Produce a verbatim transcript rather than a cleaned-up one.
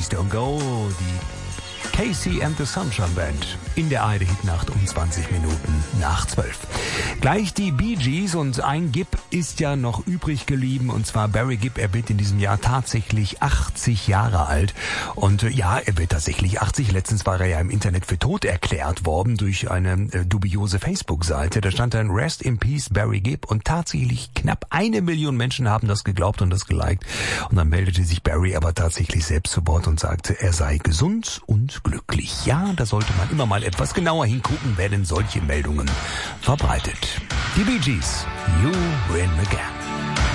Please Don't Go, die Casey and the Sunshine Band in der Eide Hitnacht um zwanzig Minuten nach zwölf. Gleich die Bee Gees und ein Gibb ist ja noch übrig geblieben, und zwar Barry Gibb. Er wird in diesem Jahr tatsächlich achtzig Jahre alt und äh, ja, er wird tatsächlich achtzig. Letztens war er ja im Internet für tot erklärt worden durch eine äh, dubiose Facebook-Seite. Da stand dann Rest in Peace Barry Gibb und tatsächlich knapp eine Million Menschen haben das geglaubt und das geliked. Und dann meldete sich Barry aber tatsächlich selbst zu Wort und sagte, er sei gesund und glücklich. Ja, da sollte man immer mal etwas genauer hingucken, wer denn solche Meldungen verbreitet. Die Bee Gees, You Win Again.